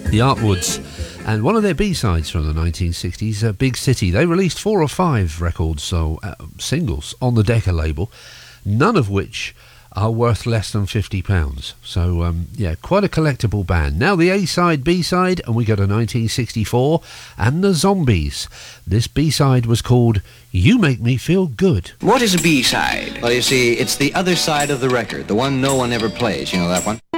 The Artwoods, and one of their B-sides from the 1960s, Big City. They released 4 or 5 records, singles, on the Decca label, none of which are worth less than £50. So, quite a collectible band. Now the A-side, B-side, and we got a 1964, and the Zombies. This B-side was called You Make Me Feel Good. What is a B-side? Well, you see, it's the other side of the record, the one no one ever plays. You know that one?